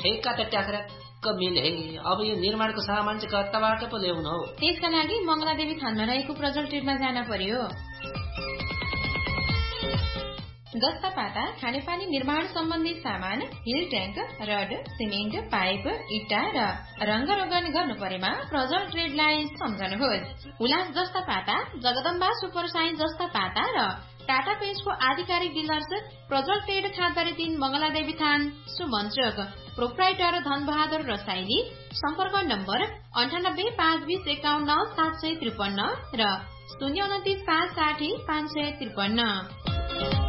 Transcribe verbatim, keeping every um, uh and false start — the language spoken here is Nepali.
ठेक्का त ट्याक्राक्क मिले। अब यो निर्माणको सामान चाहिँ कताबाट पो ल्याउनु हो? त्यसका लागि मंगलादेवी थानमा रहेको प्रजल ट्रेडमा जान पर्यो। जस्ता पाता खानेपानी निर्माण सम्बन्धी सामान, hill tank, rod, cement, pipe, इट्टा र रंगरोगन गर्नु परेमा प्रजल ट्रेडलाई सम्झनुहोस्। उल्लास जस्ता पाता, जगदम्बा सुपर साइन्स जस्ता पाता र टाटा पेन्ट्सको आधिकारिक डिलर्स प्रजल ट्रेड खाँदरी तीन मंगलादेवी थान सुमञ्चोक। प्रोप्राइटर धनबहादुर रसाइली। सम्पर्क नम्बर अन्ठानब्बे पाँच बीस एकाउन्न सात सय त्रिपन्न र शून्य उन्तिस पाँच साठी पाँच सय त्रिपन्न।